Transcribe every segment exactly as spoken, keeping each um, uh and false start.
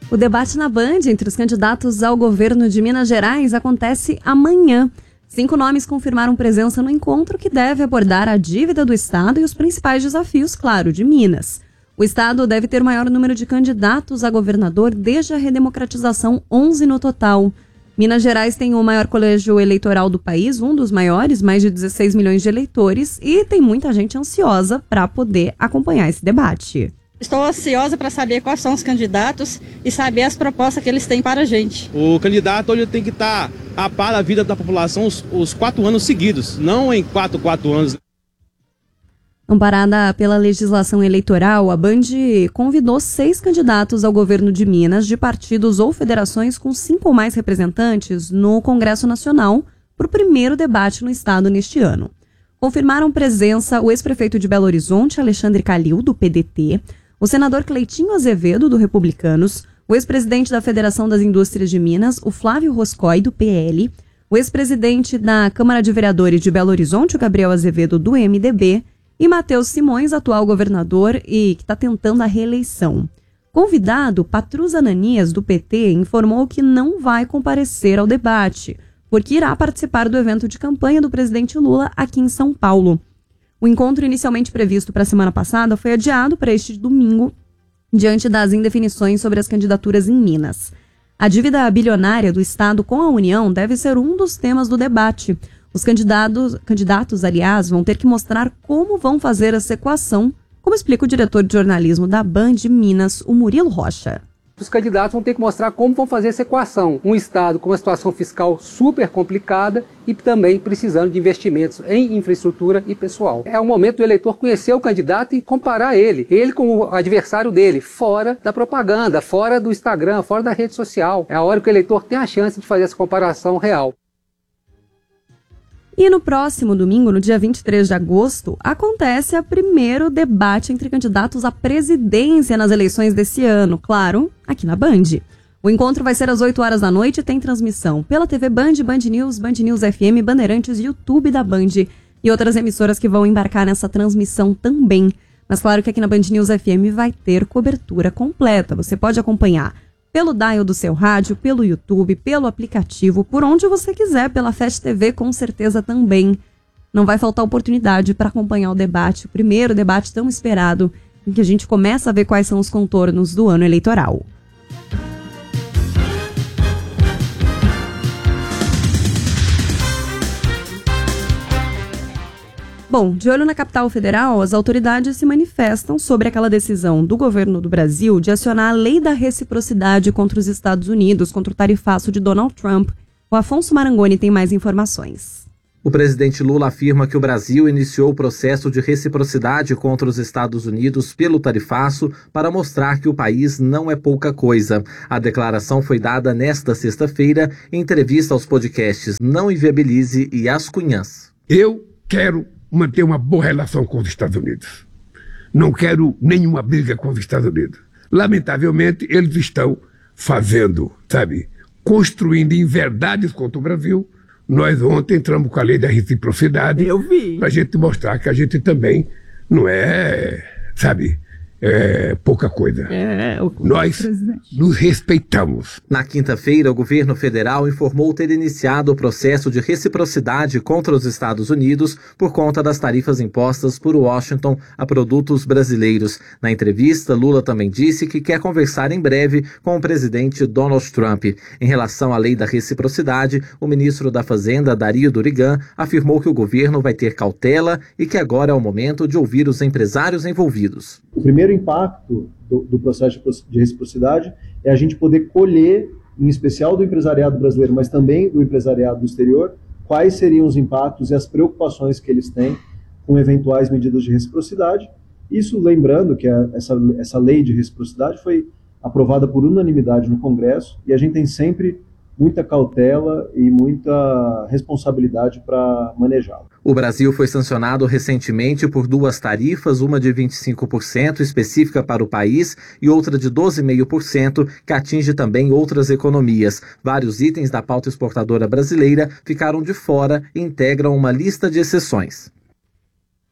O debate na Band entre os candidatos ao governo de Minas Gerais acontece amanhã. Cinco nomes confirmaram presença no encontro que deve abordar a dívida do Estado e os principais desafios, claro, de Minas. O Estado deve ter o maior número de candidatos a governador desde a redemocratização, onze no total. Minas Gerais tem o maior colégio eleitoral do país, um dos maiores, mais de dezesseis milhões de eleitores, e tem muita gente ansiosa para poder acompanhar esse debate. Estou ansiosa para saber quais são os candidatos e saber as propostas que eles têm para a gente. O candidato hoje tem que estar a par da vida da população os, os quatro anos seguidos, não em quatro, quatro anos. Amparada pela legislação eleitoral, a Band convidou seis candidatos ao governo de Minas de partidos ou federações com cinco ou mais representantes no Congresso Nacional para o primeiro debate no estado neste ano. Confirmaram presença o ex-prefeito de Belo Horizonte, Alexandre Calil, do P D T, o senador Cleitinho Azevedo, do Republicanos, o ex-presidente da Federação das Indústrias de Minas, o Flávio Roscoe, do P L, o ex-presidente da Câmara de Vereadores de Belo Horizonte, o Gabriel Azevedo, do M D B, e Matheus Simões, atual governador e que está tentando a reeleição. Convidado, Patrus Ananias, do P T, informou que não vai comparecer ao debate, porque irá participar do evento de campanha do presidente Lula aqui em São Paulo. O encontro inicialmente previsto para a semana passada foi adiado para este domingo, diante das indefinições sobre as candidaturas em Minas. A dívida bilionária do Estado com a União deve ser um dos temas do debate. Os candidatos, candidatos, aliás, vão ter que mostrar como vão fazer essa equação, como explica o diretor de jornalismo da Band Minas, o Murilo Rocha. Os candidatos vão ter que mostrar como vão fazer essa equação. Um Estado com uma situação fiscal super complicada e também precisando de investimentos em infraestrutura e pessoal. É o momento do eleitor conhecer o candidato e comparar ele, ele com o adversário dele, fora da propaganda, fora do Instagram, fora da rede social. É a hora que o eleitor tem a chance de fazer essa comparação real. E no próximo domingo, no dia vinte e três de agosto, acontece o primeiro debate entre candidatos à presidência nas eleições desse ano, claro, aqui na Band. O encontro vai ser às oito horas da noite e tem transmissão pela T V Band, Band News, Band News F M, Bandeirantes, YouTube da Band e outras emissoras que vão embarcar nessa transmissão também. Mas claro que aqui na Band News F M vai ter cobertura completa. Você pode acompanhar pelo dial do seu rádio, pelo YouTube, pelo aplicativo, por onde você quiser, pela Fast T V com certeza também. Não vai faltar oportunidade para acompanhar o debate, o primeiro debate tão esperado, em que a gente começa a ver quais são os contornos do ano eleitoral. Bom, de olho na capital federal, as autoridades se manifestam sobre aquela decisão do governo do Brasil de acionar a lei da reciprocidade contra os Estados Unidos, contra o tarifaço de Donald Trump. O Afonso Marangoni tem mais informações. O presidente Lula afirma que o Brasil iniciou o processo de reciprocidade contra os Estados Unidos pelo tarifaço para mostrar que o país não é pouca coisa. A declaração foi dada nesta sexta-feira em entrevista aos podcasts Não Inviabilize e As Cunhãs. Eu quero manter uma boa relação com os Estados Unidos. Não quero nenhuma briga com os Estados Unidos. Lamentavelmente, eles estão fazendo, sabe, construindo inverdades contra o Brasil. Nós ontem entramos com a lei da reciprocidade. Eu vi. Para a gente mostrar que a gente também não é, sabe, é pouca coisa. É, o Nós presidente. nos respeitamos. Na quinta-feira, o governo federal informou ter iniciado o processo de reciprocidade contra os Estados Unidos por conta das tarifas impostas por Washington a produtos brasileiros. Na entrevista, Lula também disse que quer conversar em breve com o presidente Donald Trump. Em relação à lei da reciprocidade, o ministro da Fazenda, Dario Durigan, afirmou que o governo vai ter cautela e que agora é o momento de ouvir os empresários envolvidos. O primeiro impacto do, do processo de reciprocidade é a gente poder colher, em especial do empresariado brasileiro, mas também do empresariado do exterior, quais seriam os impactos e as preocupações que eles têm com eventuais medidas de reciprocidade. Isso lembrando que a, essa, essa lei de reciprocidade foi aprovada por unanimidade no Congresso e a gente tem sempre muita cautela e muita responsabilidade para manejá-la. O Brasil foi sancionado recentemente por duas tarifas, uma de vinte e cinco por cento específica para o país e outra de doze vírgula cinco por cento que atinge também outras economias. Vários itens da pauta exportadora brasileira ficaram de fora e integram uma lista de exceções.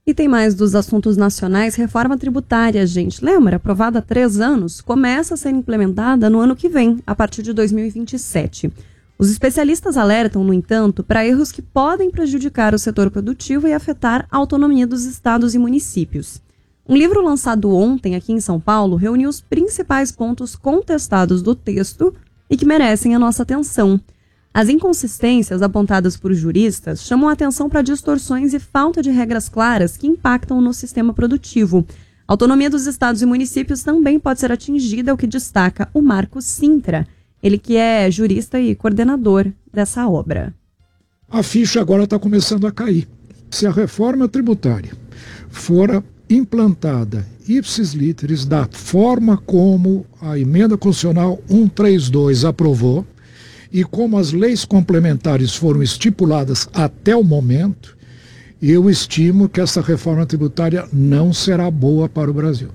E tem mais dos assuntos nacionais. Reforma tributária, gente. Lembra? Aprovada há três anos, começa a ser implementada no ano que vem, a partir de dois mil e vinte e sete. Os especialistas alertam, no entanto, para erros que podem prejudicar o setor produtivo e afetar a autonomia dos estados e municípios. Um livro lançado ontem aqui em São Paulo reuniu os principais pontos contestados do texto e que merecem a nossa atenção. As inconsistências apontadas por juristas chamam a atenção para distorções e falta de regras claras que impactam no sistema produtivo. A autonomia dos estados e municípios também pode ser atingida, o que destaca o Marcos Sintra, ele que é jurista e coordenador dessa obra. A ficha agora está começando a cair. Se a reforma tributária for implantada ipsis literis da forma como a emenda constitucional cento e trinta e dois aprovou, e como as leis complementares foram estipuladas até o momento, eu estimo que essa reforma tributária não será boa para o Brasil.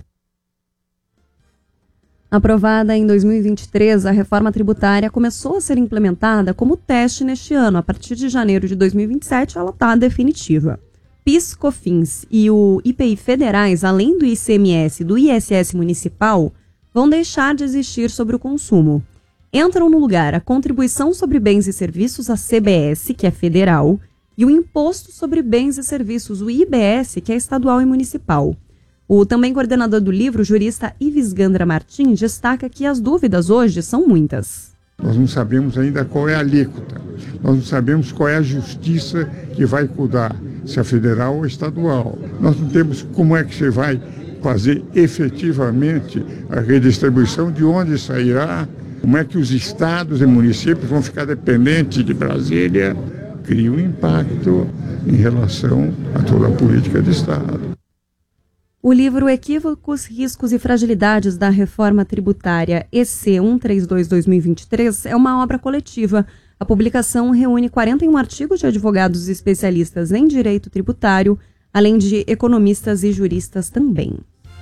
Aprovada em dois mil e vinte e três, a reforma tributária começou a ser implementada como teste neste ano. A partir de janeiro de dois mil e vinte e sete, ela está definitiva. PIS, COFINS e o I P I federais, além do I C M S e do I S S municipal, vão deixar de existir sobre o consumo. Entram no lugar a Contribuição sobre Bens e Serviços, a C B S, que é federal, e o Imposto sobre Bens e Serviços, o I B S, que é estadual e municipal. O também coordenador do livro, o jurista Ives Gandra Martins, destaca que as dúvidas hoje são muitas. Nós não sabemos ainda qual é a alíquota, nós não sabemos qual é a justiça que vai cuidar, se é federal ou estadual. Nós não temos como é que você vai fazer efetivamente a redistribuição, de onde sairá. Como é que os estados e municípios vão ficar dependentes de Brasília? Cria um impacto em relação a toda a política de Estado. O livro Equívocos, Riscos e Fragilidades da Reforma Tributária E C cento e trinta e dois barra dois mil e vinte e três é uma obra coletiva. A publicação reúne quarenta e um artigos de advogados e especialistas em direito tributário, além de economistas e juristas também.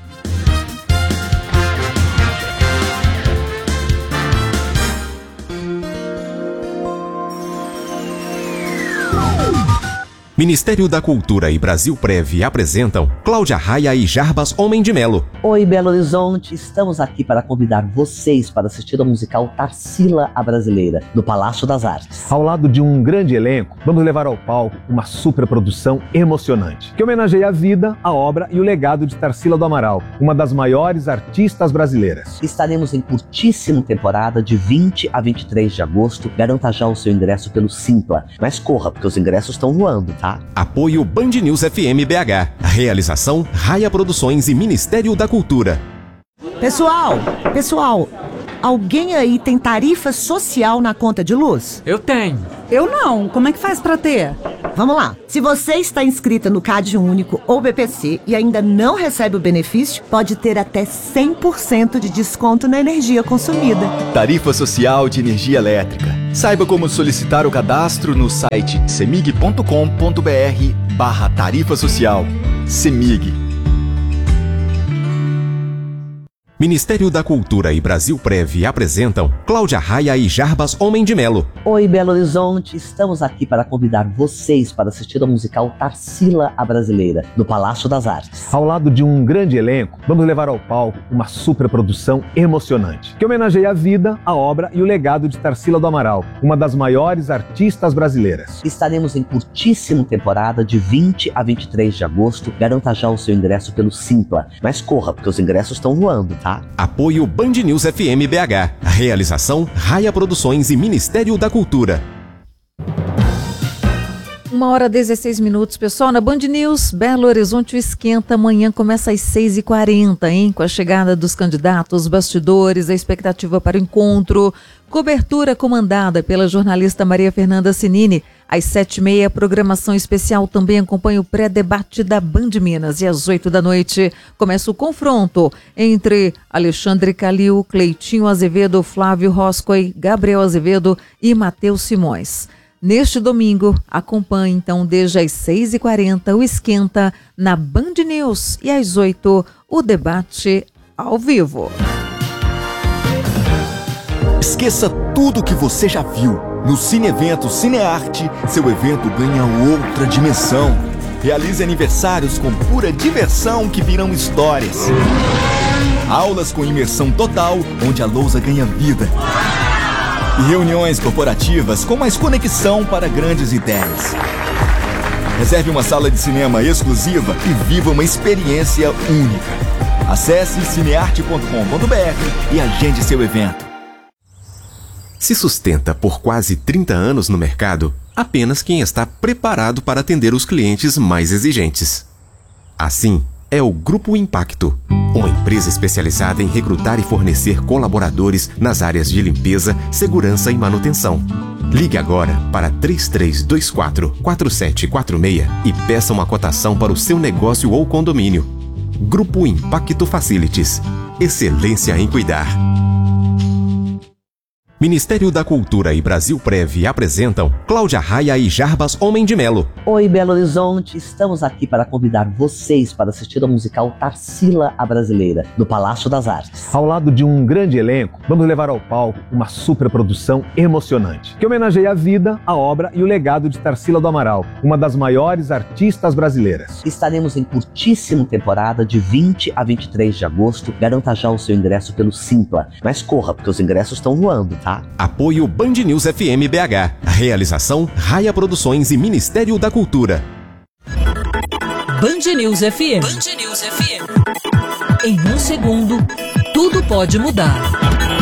Ministério da Cultura e Brasil Prev apresentam Cláudia Raia e Jarbas Homem de Melo. Oi, Belo Horizonte. Estamos aqui para convidar vocês para assistir ao musical Tarsila, a Brasileira, no Palácio das Artes. Ao lado de um grande elenco, vamos levar ao palco uma superprodução emocionante, que homenageia a vida, a obra e o legado de Tarsila do Amaral, uma das maiores artistas brasileiras. Estaremos em curtíssima temporada de vinte a vinte e três de agosto. Garanta já o seu ingresso pelo Simpla. Mas corra, porque os ingressos estão voando, tá? Apoio Band News F M B H. Realização Raia Produções e Ministério da Cultura. Pessoal, pessoal, alguém aí tem tarifa social na conta de luz? Eu tenho. Eu não. Como é que faz pra ter? Vamos lá. Se você está inscrita no CAD Único ou B P C e ainda não recebe o benefício, pode ter até cem por cento de desconto na energia consumida. Tarifa Social de Energia Elétrica. Saiba como solicitar o cadastro no site semig ponto com ponto br barra tarifa social. Semig. Ministério da Cultura e Brasil Prev apresentam Cláudia Raia e Jarbas Homem de Melo. Oi, Belo Horizonte. Estamos aqui para convidar vocês para assistir ao musical Tarsila, a Brasileira, no Palácio das Artes. Ao lado de um grande elenco, vamos levar ao palco uma superprodução emocionante, que homenageia a vida, a obra e o legado de Tarsila do Amaral, uma das maiores artistas brasileiras. Estaremos em curtíssima temporada de vinte a vinte e três de agosto. Garanta já o seu ingresso pelo Simpla. Mas corra, porque os ingressos estão voando, tá? Apoio Band News F M B H. Realização Raia Produções e Ministério da Cultura. Uma hora e dezesseis minutos, pessoal. Na Band News, Belo Horizonte, o esquenta amanhã começa às seis e quarenta, hein? Com a chegada dos candidatos, bastidores, a expectativa para o encontro. Cobertura comandada pela jornalista Maria Fernanda Sinini. Às sete e meia, programação especial também acompanha o pré-debate da Band Minas. E às oito da noite começa o confronto entre Alexandre Calil, Cleitinho Azevedo, Flávio Roscoe, Gabriel Azevedo e Matheus Simões. Neste domingo, acompanhe então desde as seis e quarenta o Esquenta na Band News e às oito o debate ao vivo. Esqueça tudo que você já viu. No Cine Evento Cinearte, seu evento ganha outra dimensão. Realize aniversários com pura diversão que viram histórias. Aulas com imersão total, onde a lousa ganha vida. E reuniões corporativas com mais conexão para grandes ideias. Reserve uma sala de cinema exclusiva e viva uma experiência única. Acesse cinearte ponto com ponto br e agende seu evento. Se sustenta por quase trinta anos no mercado, apenas quem está preparado para atender os clientes mais exigentes. Assim, é o Grupo Impacto, uma empresa especializada em recrutar e fornecer colaboradores nas áreas de limpeza, segurança e manutenção. Ligue agora para três três dois quatro, quatro sete quatro seis e peça uma cotação para o seu negócio ou condomínio. Grupo Impacto Facilities. Excelência em cuidar. Ministério da Cultura e Brasil Prev apresentam Cláudia Raia e Jarbas Homem de Melo. Oi, Belo Horizonte, estamos aqui para convidar vocês para assistir ao musical Tarsila a Brasileira, no Palácio das Artes. Ao lado de um grande elenco, vamos levar ao palco uma superprodução emocionante, que homenageia a vida, a obra e o legado de Tarsila do Amaral, uma das maiores artistas brasileiras. Estaremos em curtíssima temporada de vinte a vinte e três de agosto. Garanta já o seu ingresso pelo Simpla, mas corra, porque os ingressos estão voando, tá? Apoio Band News F M B H. Realização Raia Produções e Ministério da Cultura. Band News F M. Band News F M. Em um segundo, tudo pode mudar.